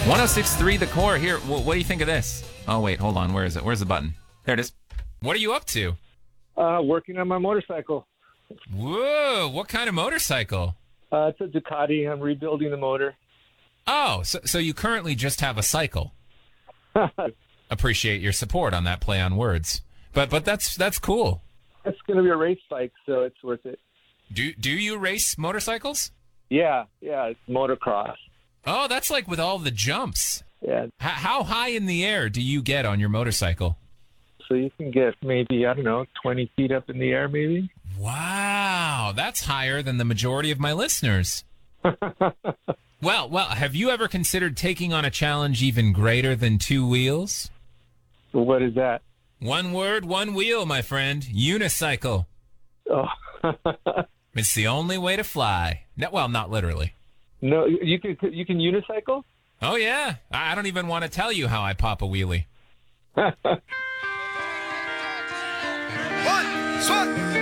106.3 The Core here. What do you think of this? Oh, wait, hold on. Where is it? Where's the button? There it is. What are you up to? Working on my motorcycle. Whoa, what kind of motorcycle? It's a Ducati. I'm rebuilding the motor. Oh, so you currently just have a cycle. Appreciate your support on that play on words. But that's cool. It's going to be a race bike, so it's worth it. Do you race motorcycles? Yeah, it's motocross. Oh, that's like with all the jumps. Yeah. How high in the air do you get on your motorcycle? So you can get maybe, 20 feet up in the air maybe. Wow, that's higher than the majority of my listeners. Well, have you ever considered taking on a challenge even greater than 2 wheels? What is that? One word, one wheel, my friend. Unicycle. Oh. It's the only way to fly. No, well, not literally. No, you can unicycle? Oh, yeah. I don't even want to tell you how I pop a wheelie. One, swat.